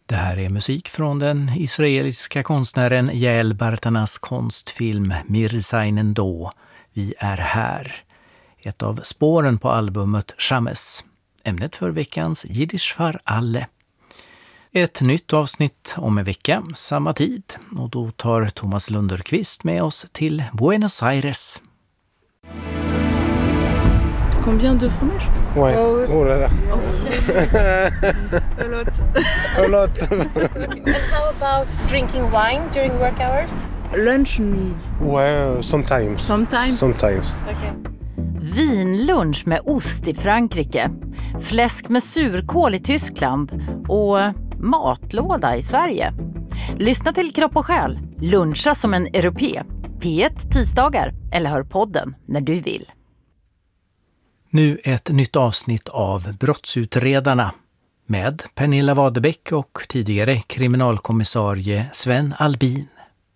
Det här är musik från den israeliska konstnären Yael Bartanas konstfilm Mirzainen då. Vi är här. Ett av spåren på albumet Shames. Ämnet för veckans Jiddisch för alle. Ett nytt avsnitt om en vecka, samma tid. Och då tar Thomas Lunderqvist med oss till Buenos Aires. Combien de fromage? Ouais. Oh là là. A lot. And how about drinking wine during work hours? Lunch? Ouais, sometimes. Sometimes. Okay. Vinlunch med ost i Frankrike, fläsk med surkål i Tyskland och matlåda i Sverige. Lyssna till Kropp och själ, luncha som en europé. P1 tisdagar eller hör podden när du vill. Nu ett nytt avsnitt av Brottsutredarna med Pernilla Wadebeck och tidigare kriminalkommissarie Sven Albin.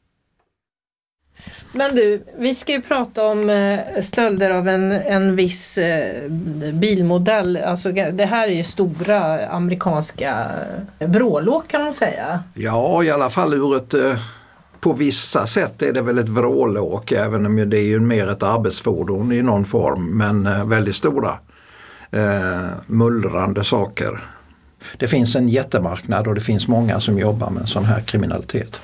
Men du, vi ska ju prata om stölder av en viss bilmodell. Alltså det här är ju stora amerikanska vrålåk kan man säga. Ja, i alla fall ur ett... På vissa sätt är det väl ett vrålåk, även om det är ju mer ett arbetsfordon i någon form, men väldigt stora mullrande saker. Det finns en jättemarknad och det finns många som jobbar med sån här kriminalitet.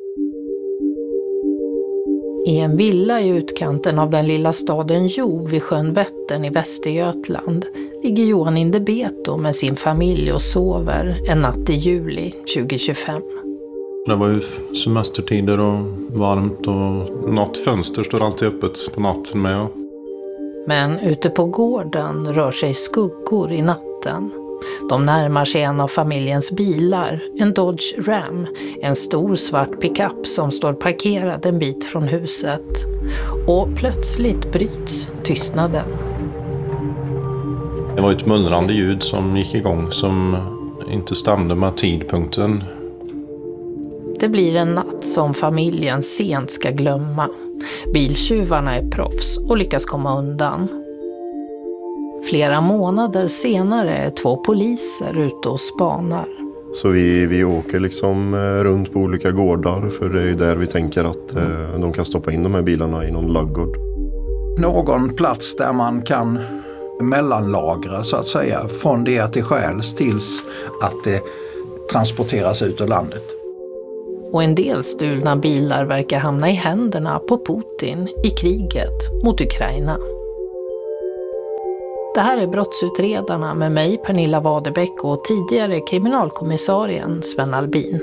I en villa i utkanten av den lilla staden Jo vid sjön Vättern i Västergötland ligger Johan Indebeto med sin familj och sover en natt i juli 2025. Det var ju semestertider och varmt och något fönster står alltid öppet på natten med. Men ute på gården rör sig skuggor i natten. De närmar sig en av familjens bilar, en Dodge Ram, en stor svart pickup som står parkerad en bit från huset. Och plötsligt bryts tystnaden. Det var ett mullrande ljud som gick igång som inte stämde med tidpunkten. Det blir en natt som familjen sent ska glömma. Biltjuvarna är proffs och lyckas komma undan. Flera månader senare är 2 poliser ute och spanar. Så vi åker liksom runt på olika gårdar, för det är ju där vi tänker att de kan stoppa in de här bilarna i någon laggård. Någon plats där man kan mellanlagra så att säga, från det att det stjäls tills att det transporteras ut ur landet. Och en del stulna bilar verkar hamna i händerna på Putin i kriget mot Ukraina. Det här är Brottsutredarna med mig Pernilla Wadebeck och tidigare kriminalkommissarien Sven Albin.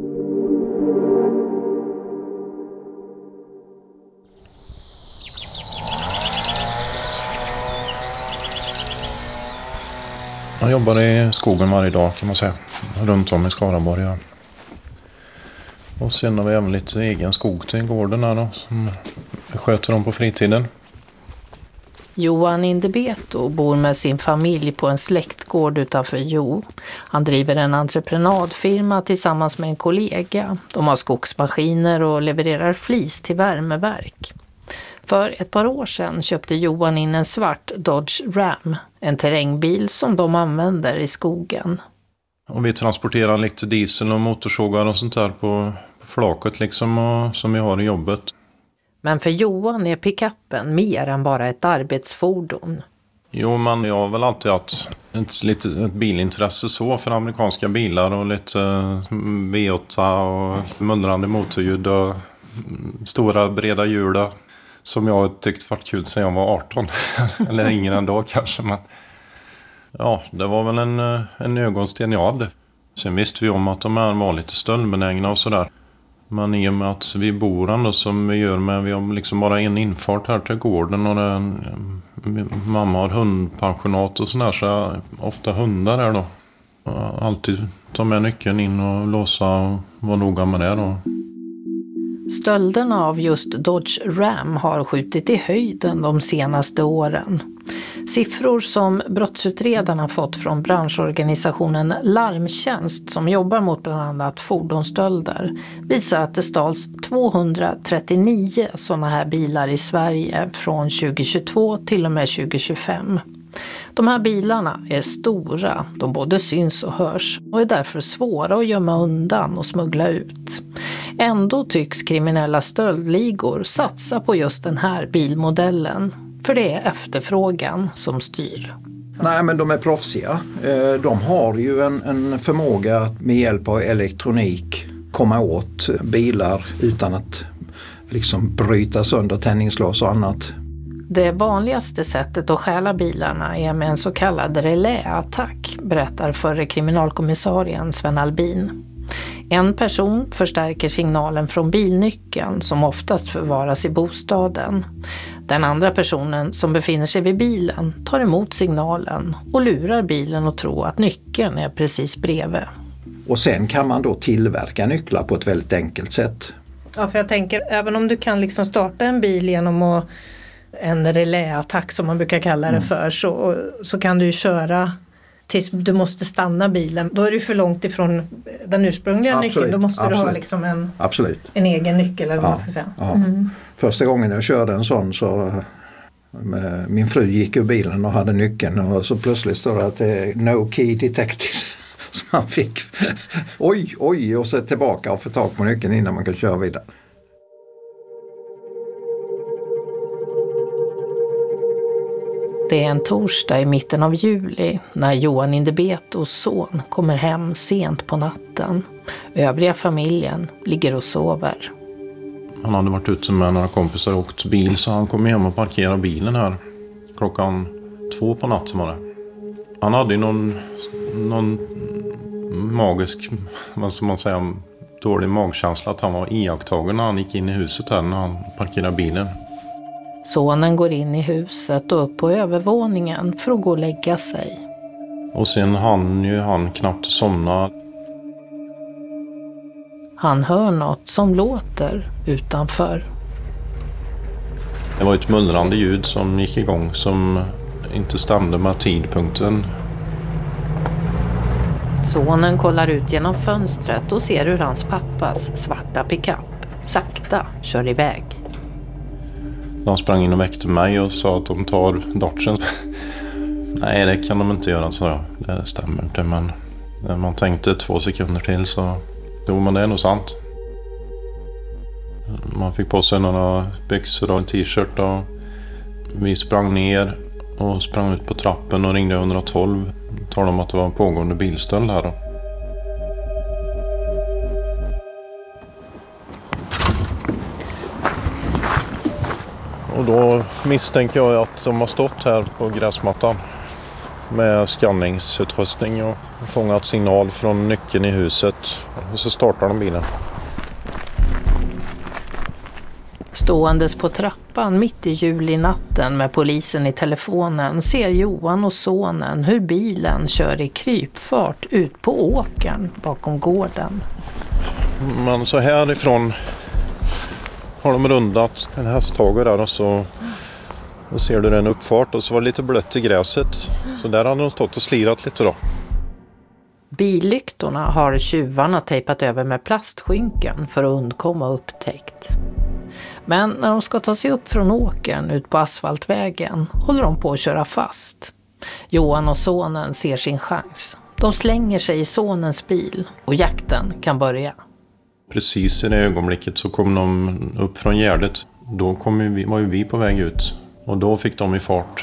Jag jobbar i skogen varje dag kan man säga, runt om i Skaraborg. Ja. Och sen har vi även lite egen skog till gården här då, som sköter dem på fritiden. Johan Indebeto bor med sin familj på en släktgård utanför Jo. Han driver en entreprenadfirma tillsammans med en kollega. De har skogsmaskiner och levererar flis till värmeverk. För ett par år sedan köpte Johan in en svart Dodge Ram, en terrängbil som de använder i skogen. Och vi transporterar lite diesel och motorsågar och sånt där på flaket liksom, och, som vi har i jobbet. Men för Johan är pickuppen mer än bara ett arbetsfordon. Jo, men jag har väl alltid haft ett bilintresse så för amerikanska bilar och lite V8 och mullrande motorljud och stora breda hjul som jag har tyckt varit kul sedan jag var 18. Eller ingen ändå kanske, men ja, det var väl en ögonsten jag hade. Sen visste vi om att de här var lite stöldbenägna och sådär. Men i och med att vi bor ändå som vi gör med, vi har liksom bara en infart här till gården och mamma har hundpensionat och sådär, så jag ofta hundar här då. Alltid ta med nyckeln in och låsa och vara noga med det då. Stölderna av just Dodge Ram har skjutit i höjden de senaste åren. Siffror som brottsutredarna fått från branschorganisationen Larmtjänst som jobbar mot bland annat fordonsstölder visar att det stals 239 sådana här bilar i Sverige från 2022 till och med 2025. De här bilarna är stora, de både syns och hörs och är därför svåra att gömma undan och smuggla ut. Ändå tycks kriminella stöldligor satsa på just den här bilmodellen, för det är efterfrågan som styr. Nej, men de är proffsiga. De har ju en förmåga att med hjälp av elektronik komma åt bilar utan att liksom bryta sönder tändningslås och annat. Det vanligaste sättet att stjäla bilarna är med en så kallad reläattack, berättar förre kriminalkommissarien Sven Albin. En person förstärker signalen från bilnyckeln som oftast förvaras i bostaden. Den andra personen som befinner sig vid bilen tar emot signalen och lurar bilen att tro att nyckeln är precis bredvid. Och sen kan man då tillverka nycklar på ett väldigt enkelt sätt. Ja, för jag tänker, även om du kan liksom starta en bil genom en reläattack som man brukar kalla det för, så kan du ju köra tills du måste stanna bilen. Då är du för långt ifrån den ursprungliga nyckeln. Då måste du ha liksom en egen nyckel eller vad man ska säga. Ja. Första gången jag körde en sån så min fru gick ur bilen och hade nyckeln och så plötsligt står det att det är no key detected. Så man fick oj och så tillbaka och få tag på nyckeln innan man kan köra vidare. Det är en torsdag i mitten av juli när Johan Indebetos son kommer hem sent på natten. Övriga familjen ligger och sover. Han hade varit ute med några kompisar och åkt bil, så han kom hem och parkerade bilen här klockan 2 på natten var det. Han hade ju någon magisk, vad ska man säga, dålig magkänsla att han var iakttagen när han gick in i huset här när han parkerade bilen. Sonen går in i huset och upp på övervåningen för att gå och lägga sig. Och sen han knappt somna. Han hör något som låter utanför. Det var ett mullrande ljud som gick igång som inte stämde med tidpunkten. Sonen kollar ut genom fönstret och ser hur hans pappas svarta pickup sakta kör iväg. De sprang in och väckte mig och sa att de tar Dodgen. Nej, det kan de inte göra, så jag. Det stämmer inte, men när man tänkte 2 sekunder till så jo, men det är nog sant. Man fick på sig några byxor och en t-shirt och vi sprang ner och sprang ut på trappen och ringde 112. Talade om att det var en pågående bilstöld här då. Och då misstänker jag att de har stått här på gräsmattan med skanningsutrustning och fångat signal från nyckeln i huset. Och så startar de bilen. Ståendes på trappan mitt i julinatten med polisen i telefonen ser Johan och sonen hur bilen kör i krypfart ut på åkern bakom gården. Men så härifrån har de rundat en hästhage där och så ser du en uppfart och så var det lite blött i gräset. Så där hade de stått och slirat lite då. Billyktorna har tjuvarna tejpat över med plastskynken för att undkomma upptäckt. Men när de ska ta sig upp från åkern ut på asfaltvägen håller de på att köra fast. Johan och sonen ser sin chans. De slänger sig i sonens bil och jakten kan börja. Precis i det ögonblicket så kom de upp från gärdet. Då var ju vi på väg ut och då fick de i fart.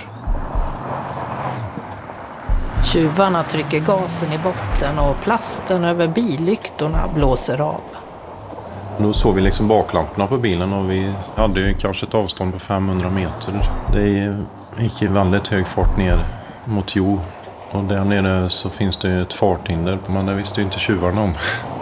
Tjuvarna trycker gasen i botten och plasten över billyktorna blåser av. Då såg vi liksom baklamporna på bilen och vi hade ju kanske ett avstånd på 500 meter. Det gick i väldigt hög fart ner mot Jo. Och där nere så finns det ju ett farthinder, men det visste ju inte tjuvarna om.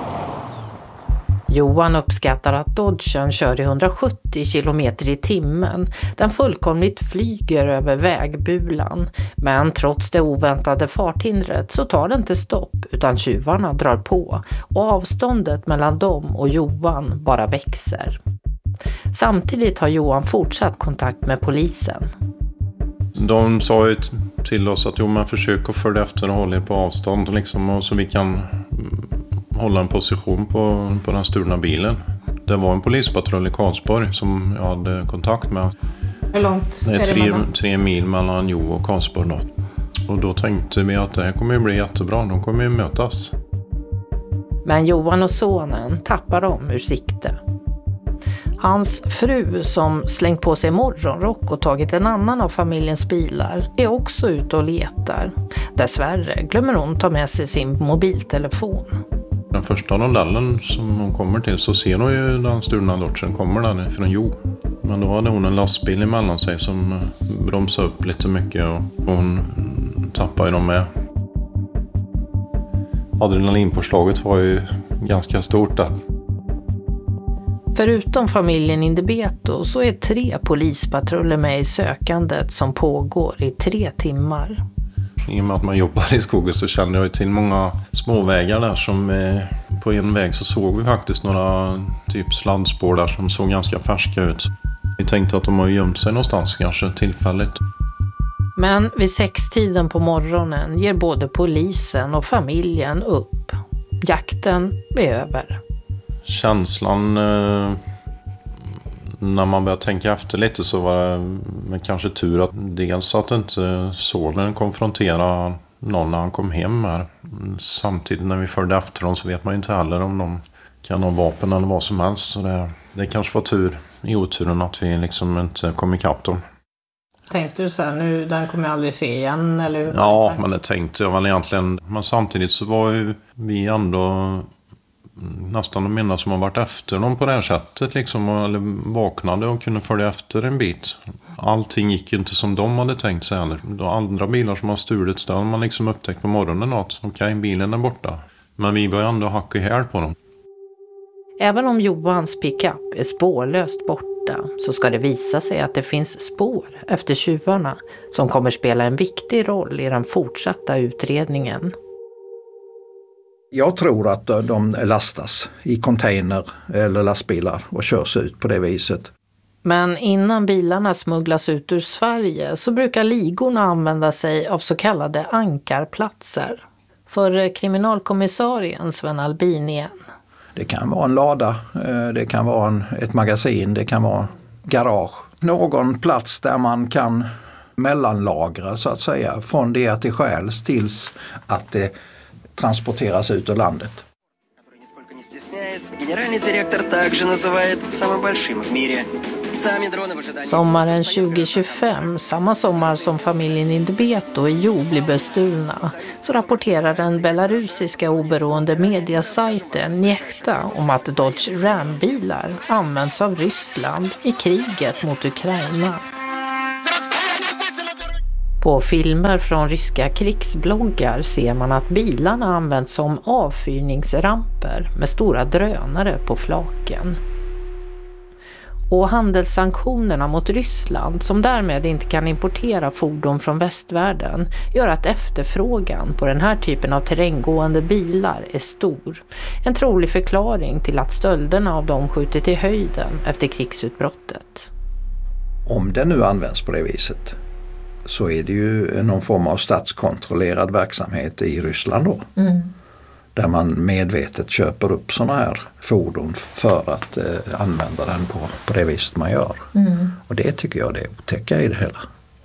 Johan uppskattar att Dodgen kör i 170 km i timmen. Den fullkomligt flyger över vägbulan. Men trots det oväntade farthindret så tar den inte stopp utan tjuvarna drar på. Och avståndet mellan dem och Johan bara växer. Samtidigt har Johan fortsatt kontakt med polisen. De sa ju till oss att man försök att följa efter och hålla er på avstånd liksom, och så vi kan hålla en position på den stulna bilen. Det var en polispatrull i Karlsborg som jag hade kontakt med. Hur långt det är 3 mil mellan Jo och Karlsborg då. Och då tänkte vi att det här kommer ju bli jättebra, de kommer ju mötas. Men Johan och sonen tappar dem ur sikte. Hans fru som slängt på sig morgonrock och tagit en annan av familjens bilar är också ute och letar. Dessvärre glömmer hon ta med sig sin mobiltelefon. Den första rondellen som hon kommer till så ser hon ju den stulna Dodgen kommer där från Jo. Men då hade hon en lastbil emellan sig som bromsade upp lite mycket och hon tappade dem med. Adrenalinpåslaget var ju ganska stort där. Förutom familjen Indebeto så är 3 polispatruller med i sökandet som pågår i 3 timmar. I och med att man jobbar i skogen så känner jag till många småvägar där som på en väg så såg vi faktiskt några typ sladdspår där som såg ganska färska ut. Vi tänkte att de har gömt sig någonstans kanske tillfälligt. Men vid 6-tiden på morgonen ger både polisen och familjen upp. Jakten är över. Känslan när man börjar tänka efter lite så var det med kanske tur att dels att inte sonen konfronterade någon när han kom hem här. Samtidigt när vi följde efter dem så vet man ju inte heller om de kan ha vapen eller vad som helst. Så det kanske var tur i oturen att vi liksom inte kom ikapp dem. Tänkte du så här, nu den kommer jag aldrig se igen? Eller? Ja, men det tänkte jag väl egentligen. Men samtidigt så var ju vi ändå nästan de enda som har varit efter dem på det här sättet liksom, eller vaknade och kunde följa efter en bit. Allting gick inte som de hade tänkt sig heller. De andra bilar som har stulits där har man liksom upptäckt på morgonen att okej, bilen är borta. Men vi var ändå hacka i häl på dem. Även om Johans pickup är spårlöst borta så ska det visa sig att det finns spår efter tjuvarna som kommer spela en viktig roll i den fortsatta utredningen. Jag tror att de lastas i container eller lastbilar och körs ut på det viset. Men innan bilarna smugglas ut ur Sverige så brukar ligorna använda sig av så kallade ankarplatser. För kriminalkommissarien Sven Albin igen. Det kan vara en lada, det kan vara ett magasin, det kan vara garage. Någon plats där man kan mellanlagra så att säga från det att det stjäls tills att det transporteras ut ur landet. Sommaren 2025, samma sommar som familjen Indebeto i Jo blir bestulna, så rapporterar den belarusiska oberoende mediasajten Njechta om att Dodge Ram-bilar används av Ryssland i kriget mot Ukraina. På filmer från ryska krigsbloggar ser man att bilarna används som avfyrningsramper med stora drönare på flaken. Och handelssanktionerna mot Ryssland, som därmed inte kan importera fordon från västvärlden, gör att efterfrågan på den här typen av terränggående bilar är stor. En trolig förklaring till att stölderna av dem skjutit i höjden efter krigsutbrottet. Om det nu används på det viset så är det ju någon form av statskontrollerad verksamhet i Ryssland då. Där man medvetet köper upp sådana här fordon för att använda den på det viset man gör. Och det tycker jag det är otäcka i det hela.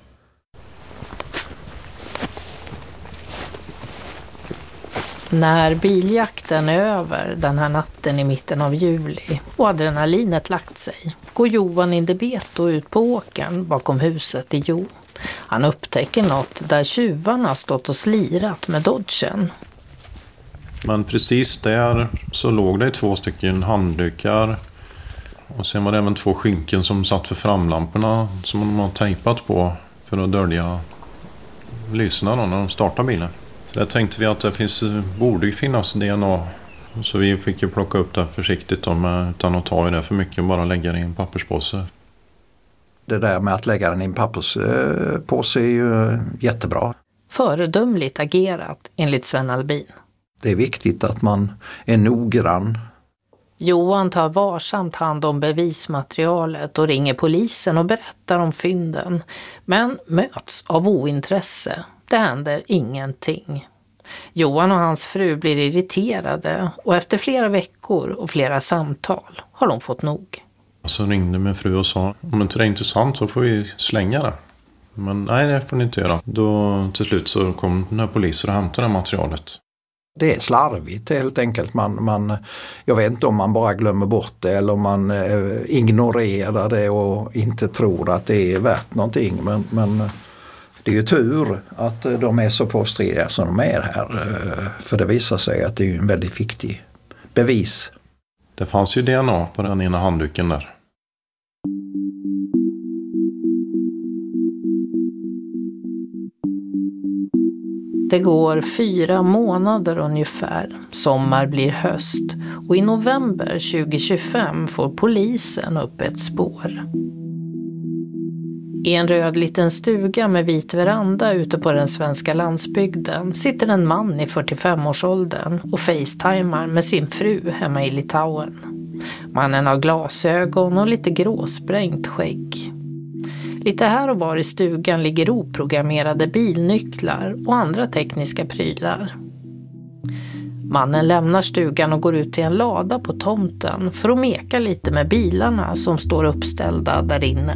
När biljakten är över den här natten i mitten av juli och adrenalinet lagt sig går Johan Indebeto ut på åkern bakom huset i Jo. Han upptäcker något där tjuvarna stått och slirat med Dodgen. Men precis där så låg det 2 stycken handdukar och sen var det även 2 skynken som satt för framlamporna som de har tejpat på för att dölja lyserna när de startar bilen. Så där tänkte vi att det borde finnas DNA, så vi fick ju plocka upp det försiktigt utan att ta i det för mycket och bara lägga det i en papperspåse. Det där med att lägga den i en papperspåse är ju jättebra. Föredömligt agerat enligt Sven Albin. Det är viktigt att man är noggrann. Johan tar varsamt hand om bevismaterialet och ringer polisen och berättar om fynden. Men möts av ointresse. Det händer ingenting. Johan och hans fru blir irriterade och efter flera veckor och flera samtal har de fått nog. Så ringde min fru och sa, om inte det är intressant så får vi slänga det. Men nej, det får ni inte göra. Då till slut så kom den här polisen och hämtade det materialet. Det är slarvigt helt enkelt. Jag vet inte om man bara glömmer bort det eller om man ignorerar det och inte tror att det är värt någonting. Men det är ju tur att de är så påstridiga som de är här. För det visar sig att det är en väldigt viktig bevis. Det fanns ju DNA på den ena handduken där. Det går 4 månader ungefär. Sommar blir höst och i november 2025 får polisen upp ett spår. I en röd liten stuga med vit veranda ute på den svenska landsbygden sitter en man i 45-årsåldern och facetimar med sin fru hemma i Litauen. Mannen har glasögon och lite gråsprängt skägg. Lite här och var i stugan ligger oprogrammerade bilnycklar och andra tekniska prylar. Mannen lämnar stugan och går ut till en lada på tomten för att meka lite med bilarna som står uppställda där inne.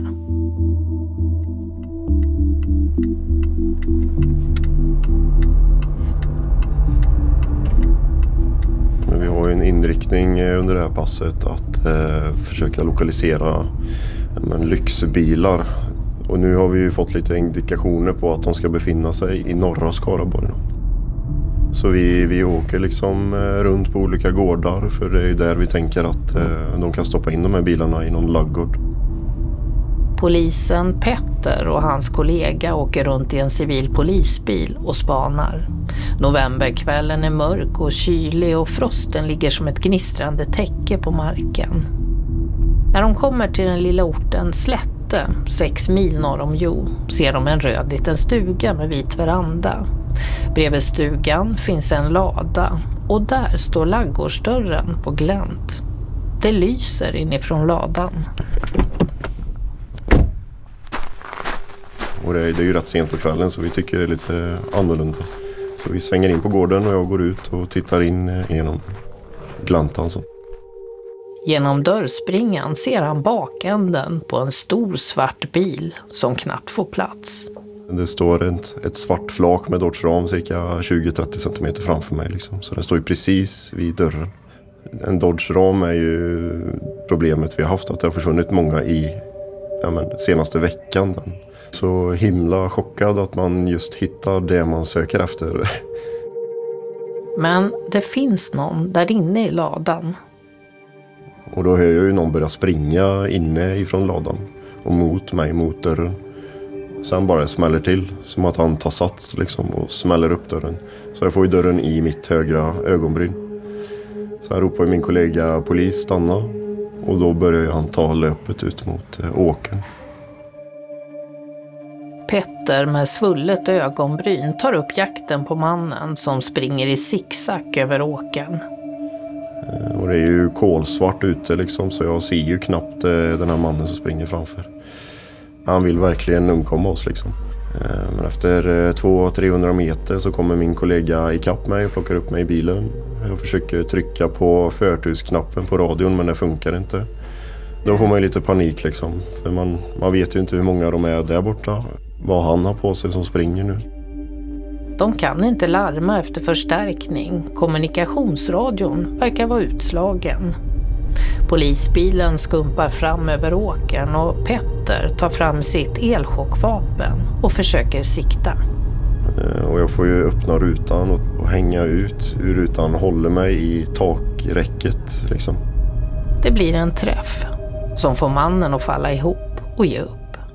Vi har en inriktning under det här passet att försöka lokalisera lyxbilar. Och nu har vi ju fått lite indikationer på att de ska befinna sig i norra Skaraborg. Så vi åker liksom runt på olika gårdar, för det är ju där vi tänker att de kan stoppa in de här bilarna i någon laggård. Polisen Petter och hans kollega åker runt i en civil polisbil och spanar. Novemberkvällen är mörk och kylig och frosten ligger som ett gnistrande täcke på marken. När de kommer till den lilla orten Slätte, 6 mil norr om Jo, ser de en röd liten stuga med vit veranda. Bredvid stugan finns en lada och där står laggårdsdörren på glänt. Det lyser inifrån ladan. Och det är ju rätt sent på kvällen så vi tycker det är lite annorlunda. Så vi svänger in på gården och jag går ut och tittar in genom gläntan. Genom dörrspringan ser han bakänden på en stor svart bil som knappt får plats. Det står ett svart flak med Dodge-ram cirka 20-30 cm framför mig. Liksom. Så den står ju precis vid dörren. En Dodge-ram är ju problemet vi har haft, att det har försvunnit många i senaste veckan. Så himla chockad att man just hittar det man söker efter. Men det finns någon där inne i ladan. Och då hör jag ju någon börja springa inne ifrån ladan och mot mig, mot dörren. Sen bara smäller till, som att han tar sats liksom och smäller upp dörren. Så jag får ju dörren i mitt högra ögonbryn. Sen ropar min kollega polis stanna och då börjar han ta löpet ut mot åkern. Petter med svullet ögonbryn tar upp jakten på mannen som springer i zigzag över åkern. Och det är ju kolsvart ute liksom, så jag ser ju knappt den här mannen som springer framför. Han vill verkligen undkomma oss liksom. Men efter 200-300 meter så kommer min kollega ikapp mig och plockar upp mig i bilen. Jag försöker trycka på förtursknappen på radion men det funkar inte. Då får man ju lite panik liksom. För man vet ju inte hur många de är där borta. Vad han har på sig som springer nu. De kan inte larma efter förstärkning. Kommunikationsradion verkar vara utslagen. Polisbilen skumpar fram över åkern och Petter tar fram sitt elchockvapen och försöker sikta. Och jag får ju öppna rutan och hänga ut ur rutan, håller mig i takräcket liksom. Det blir en träff som får mannen att falla ihop och ge upp.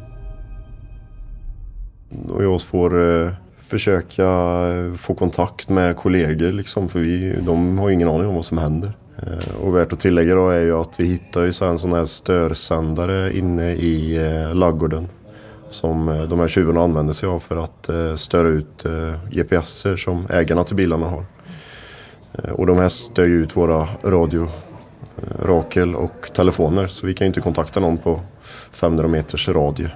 Och jag får försöka få kontakt med kollegor liksom, för de har ingen aning om vad som händer. Och värt att tillägga då är ju att vi hittar ju en sån här störsändare inne i laggården som de här tjuvarna använder sig av för att störa ut GPSer som ägarna till bilarna har. Och de här stör ju ut våra rakel och telefoner, så vi kan ju inte kontakta någon på 500 meters radie.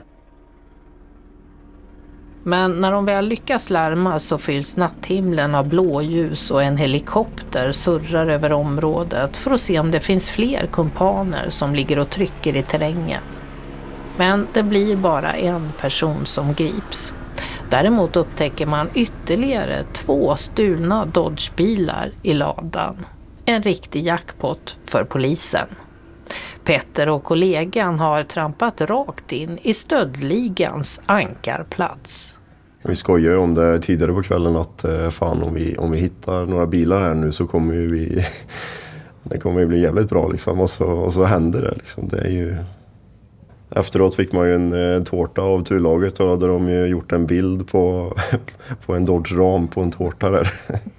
Men när de väl lyckas larma så fylls natthimlen av blåljus och en helikopter surrar över området för att se om det finns fler kumpaner som ligger och trycker i terrängen. Men det blir bara en person som grips. Däremot upptäcker man ytterligare 2 stulna Dodge-bilar i ladan. En riktig jackpot för polisen. Petter och kollegan har trampat rakt in i stöldligans ankarplats. Vi skojar ju om det tidigare på kvällen att fan om vi hittar några bilar här nu så kommer vi det kommer ju bli jävligt bra liksom, och så händer det liksom. Det är ju efteråt fick man ju en tårta av turlaget och då hade de ju gjort en bild på en Dodge Ram på en tårta där.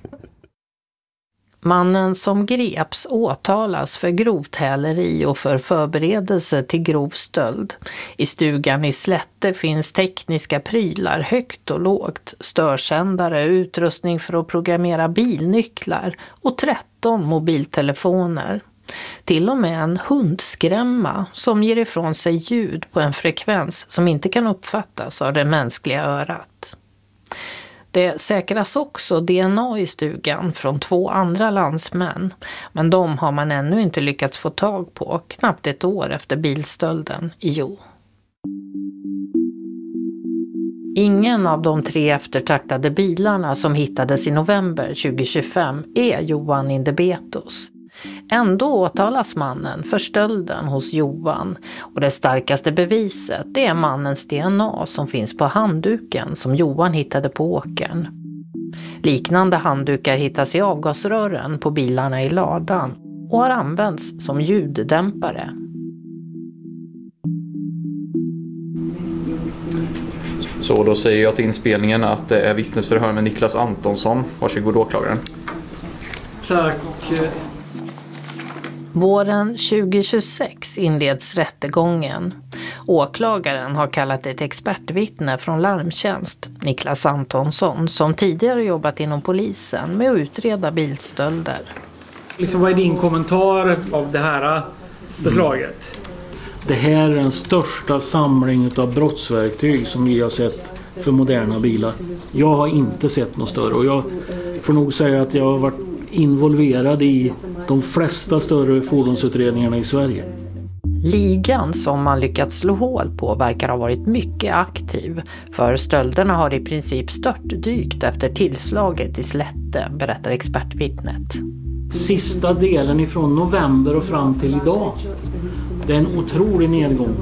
Mannen som greps åtalas för grovt häleri och för förberedelse till grov stöld. I stugan i Slätte finns tekniska prylar högt och lågt, störsändare, utrustning för att programmera bilnycklar och 13 mobiltelefoner. Till och med en hundskrämma som ger ifrån sig ljud på en frekvens som inte kan uppfattas av det mänskliga örat. Det säkras också DNA i stugan från 2 andra landsmän, men de har man ännu inte lyckats få tag på knappt ett år efter bilstölden i Jo. Ingen av de 3 eftertraktade bilarna som hittades i november 2025 är Johan Indebetos. Ändå åtalas mannen för stölden hos Johan och det starkaste beviset det är mannens DNA som finns på handduken som Johan hittade på åkern. Liknande handdukar hittas i avgasrören på bilarna i ladan och har använts som ljuddämpare. Så då säger jag till inspelningen att det är vittnesförhör med Niklas Antonsson. Varsågod åklagaren. Tack. Våren 2026 inleds rättegången. Åklagaren har kallat ett expertvittne från larmtjänst, Niklas Antonsson, som tidigare jobbat inom polisen med att utreda bilstölder. Vad är din kommentar av det här beslaget? Det här är den största samling av brottsverktyg som vi har sett för moderna bilar. Jag har inte sett något större och jag får nog säga att jag har varit involverad i de flesta större fordonsutredningarna i Sverige. Ligan som man lyckats slå hål på verkar ha varit mycket aktiv, för stölderna har i princip störtdykt efter tillslaget i Slätte, berättar expertvittnet. Sista delen ifrån november och fram till idag, det är en otrolig nedgång.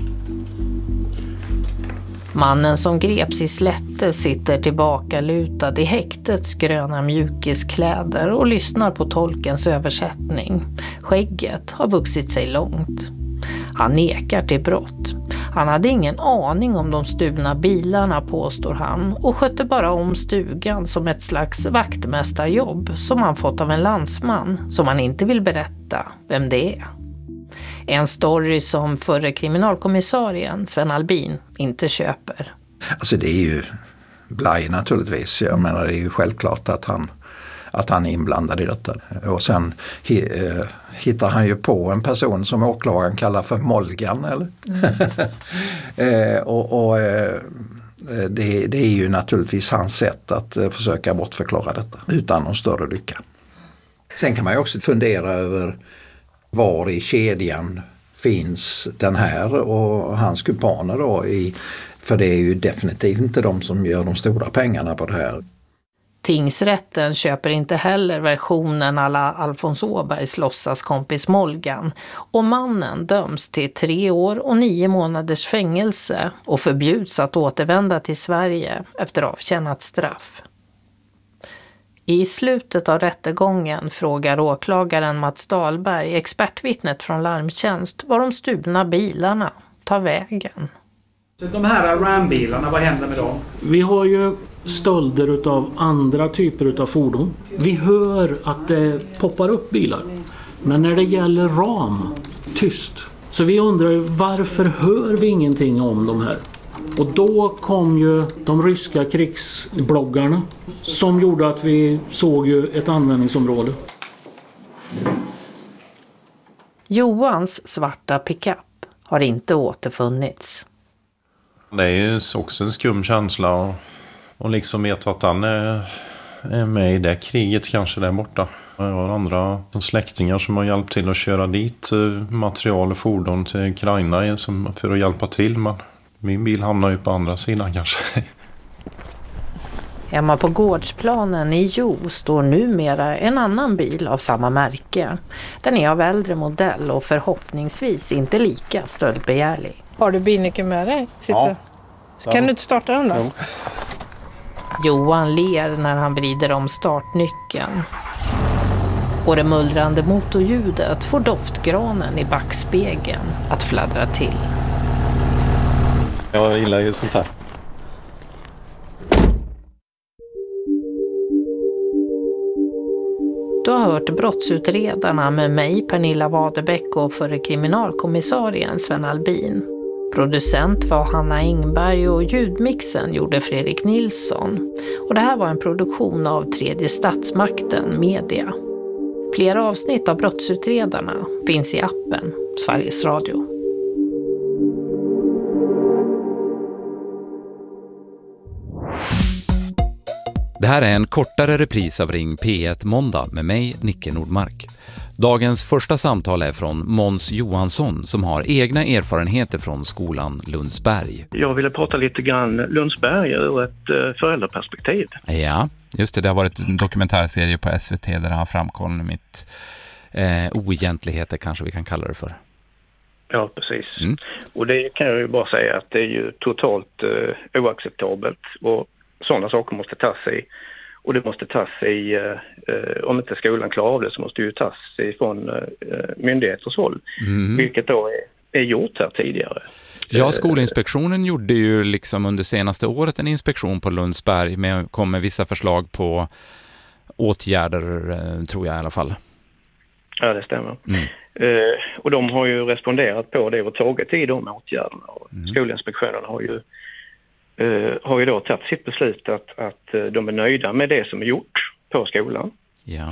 Mannen som greps i Slätte sitter tillbaka lutad i häktets gröna mjukiskläder och lyssnar på tolkens översättning. Skägget har vuxit sig långt. Han nekar till brott. Han hade ingen aning om de stulna bilarna, påstår han, och skötte bara om stugan som ett slags vaktmästarjobb som han fått av en landsman som han inte vill berätta vem det är. En story som förre kriminalkommissarien Sven Albin inte köper. Alltså det är ju blaj naturligtvis. Jag menar det är ju självklart att han är inblandad i detta. Och sen hittar han ju på en person som åklagaren kallar för Molgan, eller? Det är ju naturligtvis hans sätt att försöka bortförklara detta utan någon större lycka. Sen kan man ju också fundera över var i kedjan finns den här och hans kumpaner då för det är ju definitivt inte de som gör de stora pengarna på det här. Tingsrätten köper inte heller versionen alla Alfons Åbergs låtsaskompis Molgan och mannen döms till 3 år och 9 månaders fängelse och förbjuds att återvända till Sverige efter avtjänat straff. I slutet av rättegången frågar åklagaren Mats Dahlberg, expertvittnet från larmtjänst, var de stulna bilarna tar vägen. De här Ram-bilarna, vad händer med dem? Vi har ju stölder av andra typer av fordon. Vi hör att det poppar upp bilar. Men när det gäller Ram, tyst. Så vi undrar ju varför hör vi ingenting om de här? Och då kom ju de ryska krigsbloggarna som gjorde att vi såg ju ett användningsområde. Johans svarta pickup har inte återfunnits. Det är ju också en skum känsla och liksom veta att han är med i det kriget kanske där borta. Jag har andra släktingar som har hjälpt till att köra dit material och fordon till Ukraina för att hjälpa till. Men min bil hamnar ju på andra sidan kanske. Hemma på gårdsplanen i Jo står numera en annan bil av samma märke. Den är av äldre modell och förhoppningsvis inte lika stöldbegärlig. Har du bilnyckeln med dig? Ja. Kan du inte starta den då? Jo. Johan ler när han vrider om startnyckeln. Och det mullrande motorljudet får doftgranen i backspegeln att fladdra till. Jag gillar ju sånt här. Du har hört Brottsutredarna med mig, Pernilla Wadebeck, och förre kriminalkommissarien Sven Albin. Producent var Hanna Ingberg och ljudmixen gjorde Fredrik Nilsson. Och det här var en produktion av Tredje Statsmakten Media. Flera avsnitt av Brottsutredarna finns i appen Sveriges Radio. Det här är en kortare repris av Ring P1 måndag med mig, Nicke Nordmark. Dagens första samtal är från Måns Johansson som har egna erfarenheter från skolan Lundsberg. Jag ville prata lite grann Lundsberg ur ett föräldraperspektiv. Ja, just det. Det har varit en dokumentärserie på SVT där det har framkommit oegentligheter kanske vi kan kalla det för. Ja, precis. Och det kan jag ju bara säga att det är ju totalt oacceptabelt och sådana saker måste tas i. Och det måste tas i, om inte skolan klarar av det så måste det ju tas ifrån myndigheters håll. Vilket då är gjort här tidigare. Ja, Skolinspektionen gjorde ju liksom under senaste året en inspektion på Lundsberg kom med vissa förslag på åtgärder, tror jag i alla fall. Ja, det stämmer. Och de har ju responderat på det och tagit i de åtgärderna. Och Skolinspektionen har ju då tagit sitt beslut att de är nöjda med det som är gjort på skolan. Ja.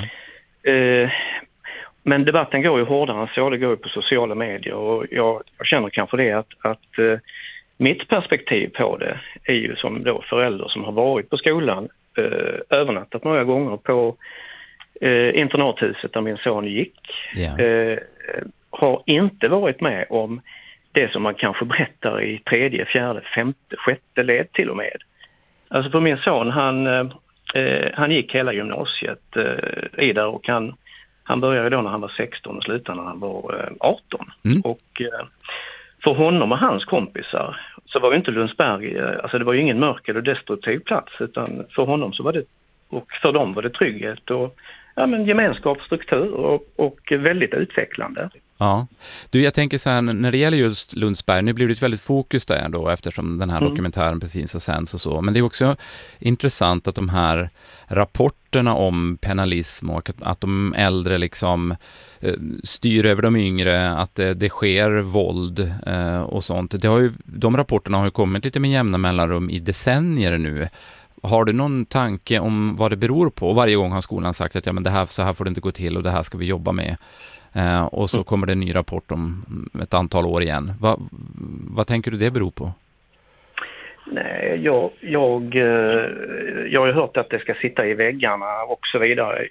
Men debatten går ju hårdare än så, det går ju på sociala medier och jag känner kanske det att mitt perspektiv på det är ju som då förälder som har varit på skolan, övernattat några gånger på internathuset där min son gick, har inte varit med om det som man kanske berättar i 3:e, 4:e, 5:e, 6:e led till och med. Alltså för min son, han gick hela gymnasiet i där och han började då när han var 16 och slutade när han var 18. Och för honom och hans kompisar så var ju inte Lundsberg, alltså det var ju ingen mörk eller destruktiv plats, utan för honom så var det, och för dem var det trygghet och gemenskap, struktur och väldigt utvecklande. Ja, jag tänker så här, när det gäller just Lundsberg, nu blir det ett väldigt fokus där då eftersom den här dokumentären precis har sänds och så, men det är också intressant att de här rapporterna om penalism och att de äldre liksom styr över de yngre, att det sker våld och sånt. De rapporterna har ju kommit lite med jämna mellanrum i decennier nu. Har du någon tanke om vad det beror på? Varje gång har skolan sagt att så här får det inte gå till och det här ska vi jobba med. Och så kommer det en ny rapport om ett antal år igen. Vad tänker du det beror på? Nej, jag har ju hört att det ska sitta i väggarna och så vidare.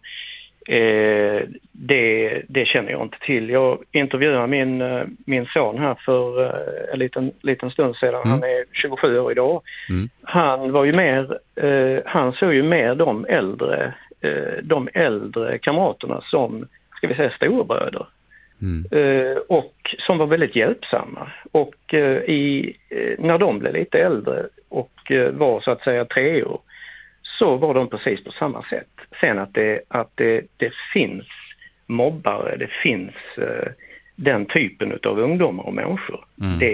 Det känner jag inte till. Jag intervjuade min son här för en liten stund sedan. Han är 27 år idag. Han var ju han såg ju mer de äldre kamraterna som, ska vi säga, storebröder. Och som var väldigt hjälpsamma. Och när de blev lite äldre och var så att säga 3 år, så var de precis på samma sätt. Sen att det finns mobbare, det finns den typen av ungdomar och människor.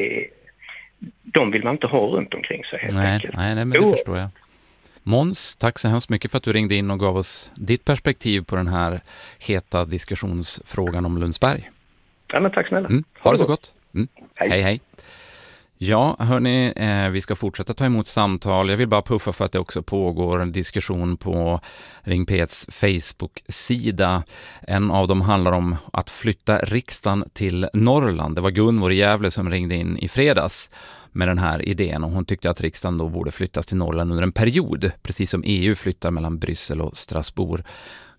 De vill man inte ha runt omkring sig helt enkelt. Nej, men det förstår jag. Måns, tack så hemskt mycket för att du ringde in och gav oss ditt perspektiv på den här heta diskussionsfrågan om Lundsberg. Ja, men tack snälla. Ha det så gott. Hej. Ja, hörni, vi ska fortsätta ta emot samtal. Jag vill bara puffa för att det också pågår en diskussion på Ring P1s Facebook-sida. En av dem handlar om att flytta riksdagen till Norrland. Det var Gunvor i Gävle som ringde in i fredags med den här idén och hon tyckte att riksdagen då borde flyttas till Norrland under en period, precis som EU flyttar mellan Bryssel och Strasbourg.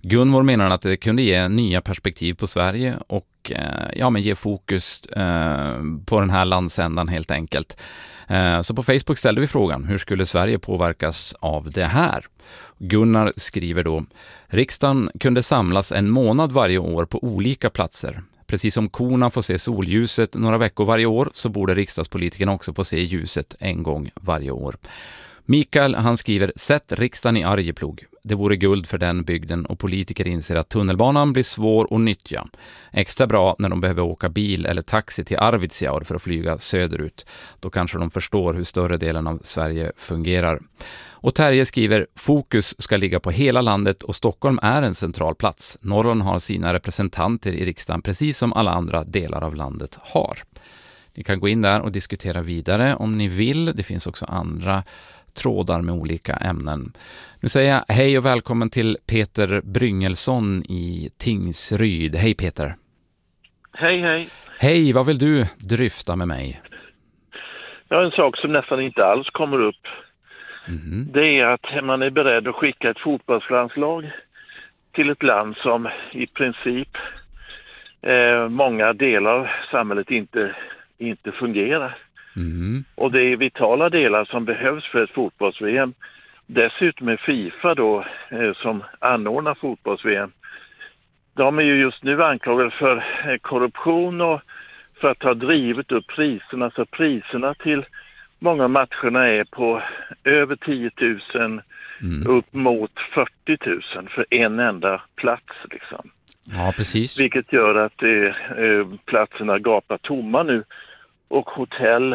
Gunvor menar att det kunde ge nya perspektiv på Sverige och ge fokus på den här landsändan helt enkelt. Så på Facebook ställde vi frågan, hur skulle Sverige påverkas av det här? Gunnar skriver då, riksdagen kunde samlas en månad varje år på olika platser. Precis som korna får se solljuset några veckor varje år så borde riksdagspolitikerna också få se ljuset en gång varje år. Mikael, han skriver, sätt riksdagen i Arjeplog. Det vore guld för den bygden och politiker inser att tunnelbanan blir svår att nyttja. Extra bra när de behöver åka bil eller taxi till Arvidsjaur för att flyga söderut. Då kanske de förstår hur större delen av Sverige fungerar. Och Terje skriver, fokus ska ligga på hela landet och Stockholm är en central plats. Norrland har sina representanter i riksdagen precis som alla andra delar av landet har. Ni kan gå in där och diskutera vidare om ni vill. Det finns också andra trådar med olika ämnen. Nu säger jag hej och välkommen till Peter Bryngelsson i Tingsryd. Hej Peter. Hej, hej. Hej, vad vill du dryfta med mig? Ja, en sak som nästan inte alls kommer upp. Det är att man är beredd att skicka ett fotbollslandslag till ett land som i princip många delar av samhället inte fungerar. Och det är vitala delar som behövs för ett fotbolls-VM. Dessutom är FIFA då som anordnar fotbolls-VM. De är ju just nu anklagade för korruption och för att ha drivit upp priserna. Så priserna till många matcherna är på över 10 000 upp mot 40 000 för en enda plats liksom. Ja, precis. Vilket gör att platserna gapar tomma nu. Och hotell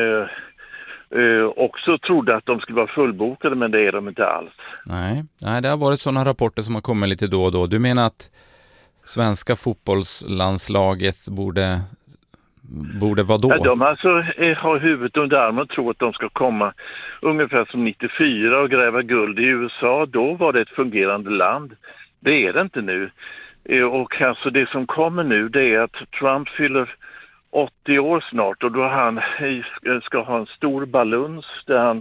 också trodde att de skulle vara fullbokade, men det är de inte alls. Nej, det har varit sådana rapporter som har kommit lite då och då. Du menar att svenska fotbollslandslaget borde vara då? Ja, de alltså har huvudet under armen och tror att de ska komma ungefär som 94 och gräva guld i USA. Då var det ett fungerande land. Det är det inte nu. Och alltså det som kommer nu, det är att Trump fyller 80 år snart och då han ska ha en stor baluns där han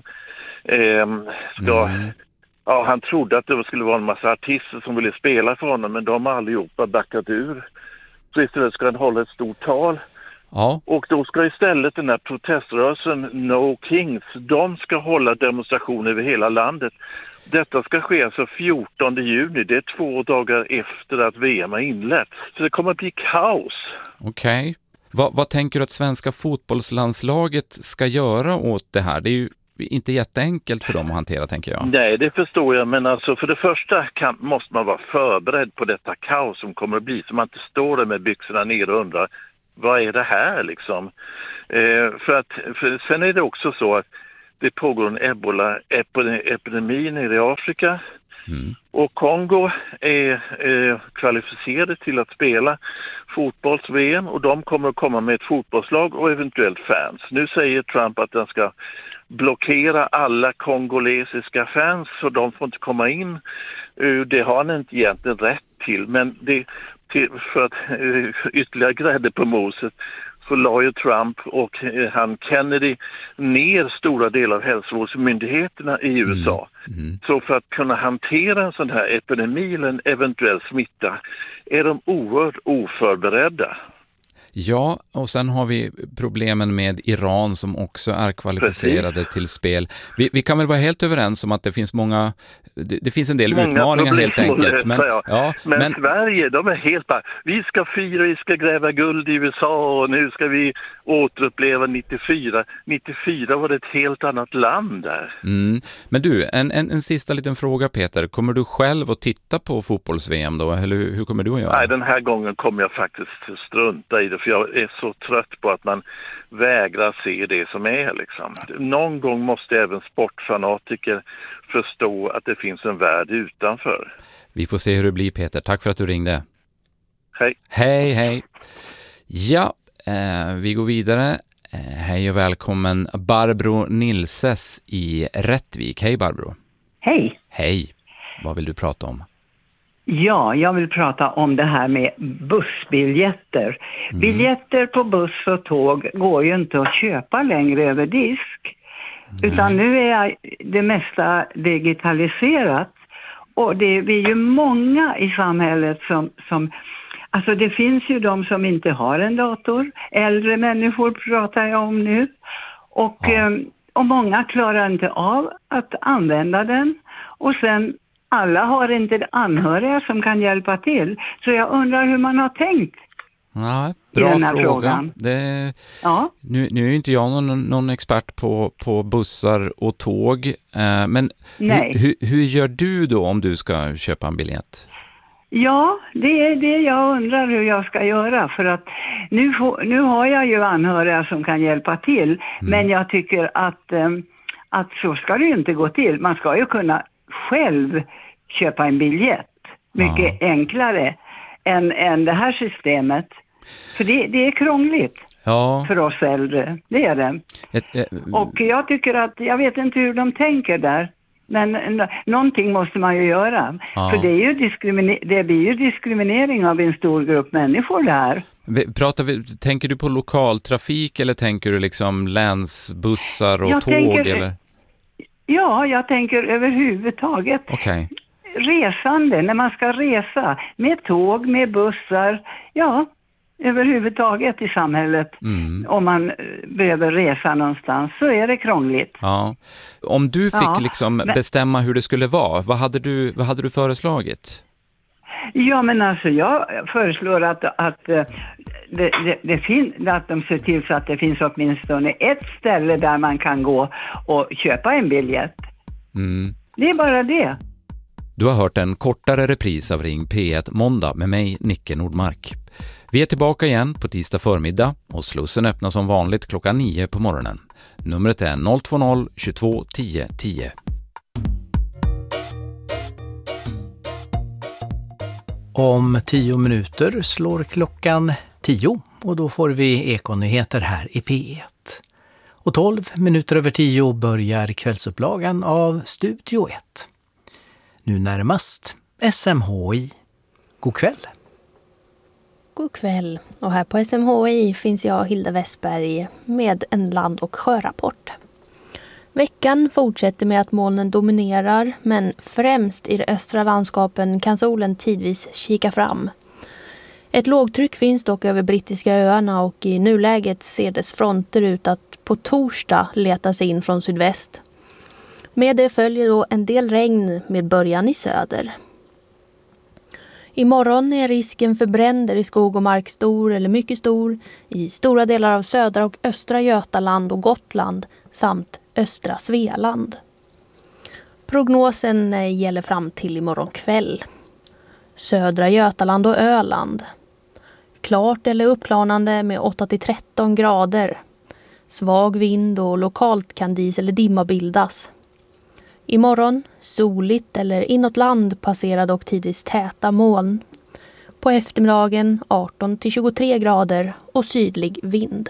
ska... Ja, han trodde att det skulle vara en massa artister som ville spela för honom, men de har allihopa backat ur. Så istället ska han hålla ett stort tal. Ja. Och då ska istället den här proteströrelsen No Kings, de ska hålla demonstrationer över hela landet. Detta ska ske alltså 14 juni, det är 2 dagar efter att VM har inletts. Så det kommer att bli kaos. Okej. Vad tänker du att svenska fotbollslandslaget ska göra åt det här? Det är ju inte jätteenkelt för dem att hantera, tänker jag. Nej, det förstår jag. Men alltså för det första måste man vara förberedd på detta kaos som kommer att bli. Så man inte står där med byxorna ner och undrar, vad är det här liksom? För sen är det också så att det pågår en ebola-epidemi nere i Afrika. Och Kongo är kvalificerade till att spela fotbolls-VM och de kommer att komma med ett fotbollslag och eventuellt fans. Nu säger Trump att den ska blockera alla kongolesiska fans så de får inte komma in. Det har han inte egentligen rätt till, men för att ytterligare grädde på moset så la ju Trump och han Kennedy ner stora delar av hälsovårdsmyndigheterna i USA. Så för att kunna hantera en sån här epidemi eller en eventuell smitta är de oerhört oförberedda. Ja, och sen har vi problemen med Iran som också är kvalificerade till spel. Vi kan väl vara helt överens om att det finns det finns en del utmaningar helt enkelt. Men Sverige, de är helt bara, vi ska gräva guld i USA och nu ska vi återuppleva 94. 94 var det ett helt annat land där. Men du, en sista liten fråga Peter. Kommer du själv att titta på fotbolls-VM då? Eller hur kommer du att göra? Nej, den här gången kommer jag faktiskt strunta i det. För jag är så trött på att man vägrar se det som är liksom. Någon gång måste även sportfanatiker förstå att det finns en värld utanför. Vi får se hur det blir Peter. Tack för att du ringde. Hej. Hej. Ja, vi går vidare. Hej och välkommen Barbro Nilses i Rättvik. Hej Barbro. Hej. Hej. Vad vill du prata om? Ja, jag vill prata om det här med bussbiljetter. Biljetter på buss och tåg går ju inte att köpa längre över disk. Utan nu är det mesta digitaliserat. Och vi är ju många i samhället som alltså det finns ju de som inte har en dator. Äldre människor pratar jag om nu. Och många klarar inte av att använda den. Och sen alla har inte anhöriga som kan hjälpa till. Så jag undrar hur man har tänkt. Ja, bra fråga. Ja. Nu är ju inte jag någon expert på bussar och tåg. Men hur gör du då om du ska köpa en biljett? Ja, det är det jag undrar hur jag ska göra. För att nu har jag ju anhöriga som kan hjälpa till. Men jag tycker att så ska det ju inte gå till. Man ska ju kunna själv köpa en biljett. Mycket enklare än det här systemet. För det är krångligt för oss äldre. Det är det. Och jag tycker att, jag vet inte hur de tänker där. Men någonting måste man ju göra. För det är ju det blir ju diskriminering av en stor grupp människor där. Tänker du på lokaltrafik eller tänker du liksom länsbussar och tåg? Eller? Ja, jag tänker överhuvudtaget. Okej. Resande, när man ska resa med tåg, med bussar, överhuvudtaget i samhället. Om man behöver resa någonstans så är det krångligt. Ja. Om du fick bestämma hur det skulle vara, vad hade du föreslagit? Ja, men alltså jag föreslår att de ser till så att det finns åtminstone ett ställe där man kan gå och köpa en biljett. Det är bara det. Du har hört en kortare repris av Ring P1 måndag med mig, Nicke Nordmark. Vi är tillbaka igen på tisdag förmiddag och Slussen öppnas som vanligt klockan 9 på morgonen. Numret är 020 22 10 10. Om 10 minuter slår klockan 10 och då får vi Ekonyheter här i P1. Och 12 minuter över 10 börjar kvällsupplagan av Studio 1. Nu närmast SMHI. God kväll! God kväll. Och här på SMHI finns jag, Hilda Westberg, med en land- och sjörapport. Veckan fortsätter med att molnen dominerar, men främst i de östra landskapen kan solen tidvis kika fram. Ett lågtryck finns dock över brittiska öarna och i nuläget ser dess fronter ut att på torsdag leta sig in från sydväst. Med det följer då en del regn med början i söder. Imorgon är risken för bränder i skog och mark stor eller mycket stor i stora delar av södra och östra Götaland och Gotland samt östra Svealand. Prognosen gäller fram till imorgon kväll. Södra Götaland och Öland. Klart eller uppklarnande med 8-13 grader. Svag vind och lokalt kan dis eller dimma bildas. Imorgon soligt eller inåt land passerar dock tidvis täta moln. På eftermiddagen 18-23 grader och sydlig vind.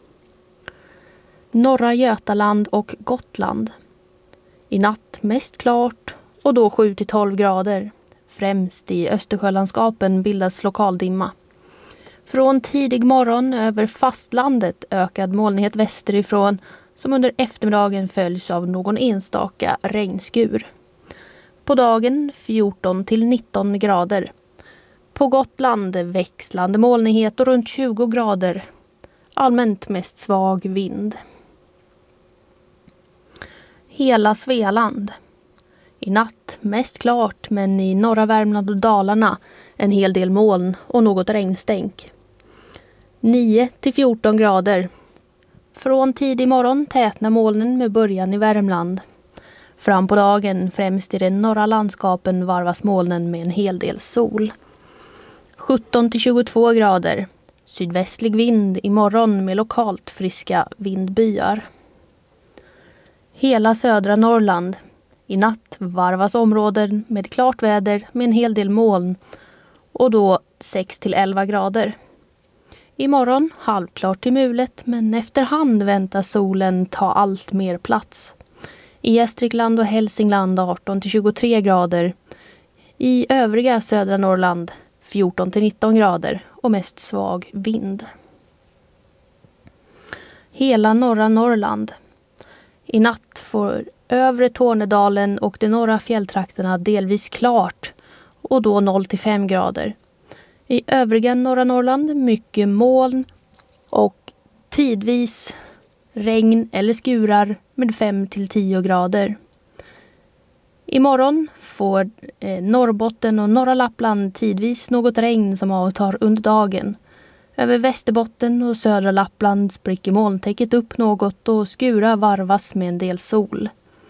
Norra Götaland och Gotland. I natt mest klart och då 7-12 grader. Främst i Östersjölandskapen bildas lokaldimma. Från tidig morgon över fastlandet ökad molnighet västerifrån som under eftermiddagen följs av någon enstaka regnskur. På dagen 14-19 grader. På Gotland växlande molnighet och runt 20 grader. Allmänt mest svag vind. Hela Svealand. I natt mest klart men i norra Värmland och Dalarna en hel del moln och något regnstänk. 9-14 grader. Från tidig morgon tätnar molnen med början i Värmland. Fram på dagen främst i den norra landskapen varvas molnen med en hel del sol. 17-22 grader. Sydvästlig vind imorgon med lokalt friska vindbyar. Hela södra Norrland. I natt varvas områden med klart väder med en hel del moln och då 6-11 grader. Imorgon halvklart till mulet men efterhand väntas solen ta allt mer plats. I Gästrikland och Hälsingland 18-23 grader. I övriga södra Norrland 14-19 grader och mest svag vind. Hela norra Norrland. I natt får övre Tornedalen och de norra fjälltrakterna delvis klart och då 0-5 grader. I övriga norra Norrland mycket moln och tidvis regn eller skurar med 5-10 grader. Imorgon får Norrbotten och norra Lappland tidvis något regn som avtar under dagen. Över Västerbotten och södra Lappland spricker molntäcket upp något och skurar varvas med en del sol.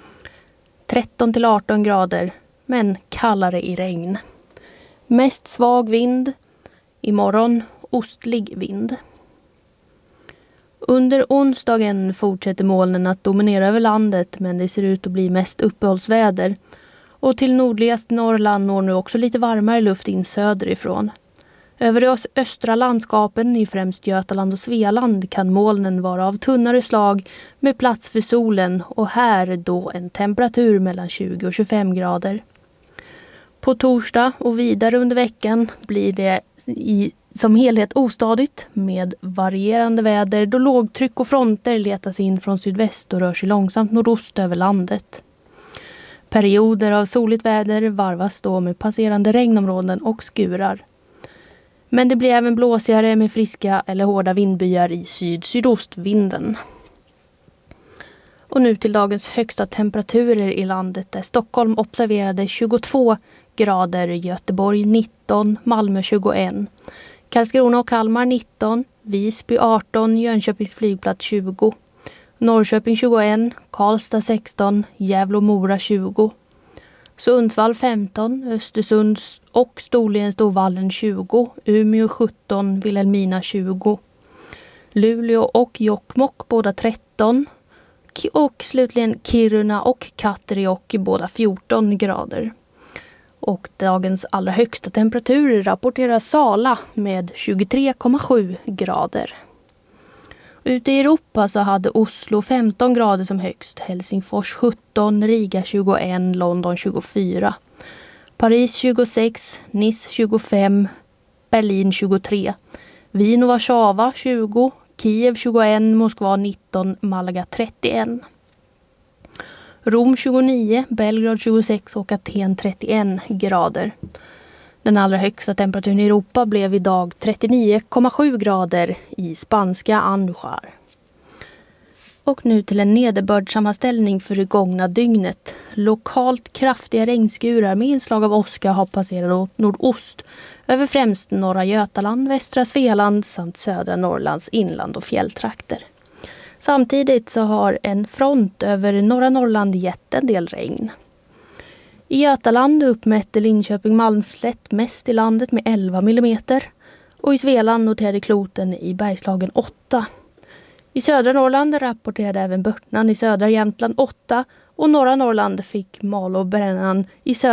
13-18 grader, men kallare i regn. Mest svag vind. Imorgon ostlig vind. Under onsdagen fortsätter molnen att dominera över landet, men det ser ut att bli mest uppehållsväder. Och till nordligast Norrland når nu också lite varmare luft in söderifrån. Över de östra landskapen i främst Götaland och Svealand kan molnen vara av tunnare slag med plats för solen och här då en temperatur mellan 20 och 25 grader. På torsdag och vidare under veckan blir det som helhet ostadigt med varierande väder då lågtryck och fronter letas in från sydväst och rör sig långsamt nordost över landet. Perioder av soligt väder varvas då med passerande regnområden och skurar. Men det blir även blåsigare med friska eller hårda vindbyar i syd-sydostvinden. Och nu till dagens högsta temperaturer i landet där Stockholm observerade 22 grader, Göteborg 19, Malmö 21, Karlskrona och Kalmar 19, Visby 18, Jönköpings flygplats 20, Norrköping 21, Karlstad 16, Gävle och Mora 20, Sundsvall 15, Östersund och Storvallen 20, Umeå 17, Vilhelmina 20, Luleå och Jokkmokk båda 13 och slutligen Kiruna och Katterijokk båda 14 grader. Och dagens allra högsta temperatur rapporterar Sala med 23,7 grader. Ute i Europa så hade Oslo 15 grader som högst, Helsingfors 17, Riga 21, London 24, Paris 26, Nice 25, Berlin 23, Wien och Warszawa 20, Kiev 21, Moskva 19, Malaga 31. Rom 29, Belgrad 26 och Aten 31 grader. Den allra högsta temperaturen i Europa blev idag 39,7 grader i spanska Andjar. Och nu till en nederbördssammanställning för det gångna dygnet. Lokalt kraftiga regnskurar med inslag av åska har passerat åt nordost över främst norra Götaland, västra Svealand samt södra Norrlands inland och fjälltrakter. Samtidigt så har en front över norra Norrland gett en del regn. I Götaland uppmätte Linköping Malmslätt mest i landet med 11 mm och i Svealand noterade kloten i Bergslagen 8. I södra Norrland rapporterade även Börtnan i södra Jämtland 8 och norra Norrland fick Malå och Brännan i södra